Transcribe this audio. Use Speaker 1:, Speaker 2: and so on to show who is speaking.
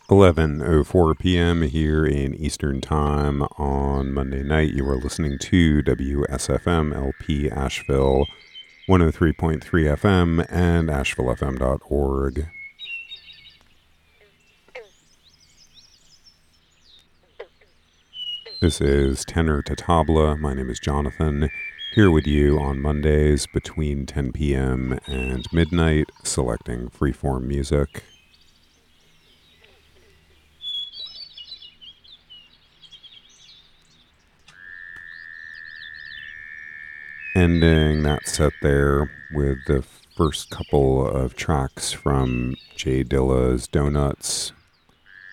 Speaker 1: 11:04 p.m. here in Eastern Time on Monday night. You are listening to WSFM LP Asheville 103.3 FM and AshevilleFM.org. This is Tenor to Tabla. My name is Jonathan, here with you on Mondays between 10 p.m. and midnight, selecting freeform music. Ending that set there with the first couple of tracks from Jay Dilla's Donuts